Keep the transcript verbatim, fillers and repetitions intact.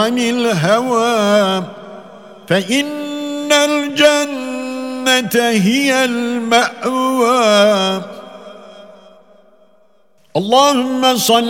عن الهوى فإن الجنة هي المأوى. اللهم صل